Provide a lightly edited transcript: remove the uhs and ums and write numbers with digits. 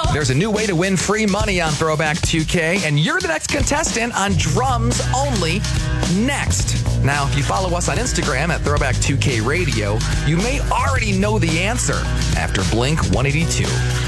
There's a new way to win free money on Throwback 2K, and you're the next contestant on Drums Only next. Now, if you follow us on Instagram at Throwback 2K Radio, you may already know the answer after Blink 182.